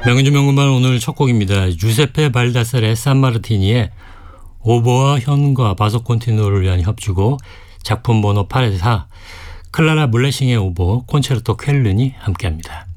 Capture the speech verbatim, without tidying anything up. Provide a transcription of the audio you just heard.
명은주 명금반 오늘 첫 곡입니다. 주세페 발다사레 산마르티니의 오보와 현과 바소 콘티누를 위한 협주곡 작품 번호 팔에서 사 클라라 블레싱의 오보 콘체르토 쾰른이 함께합니다.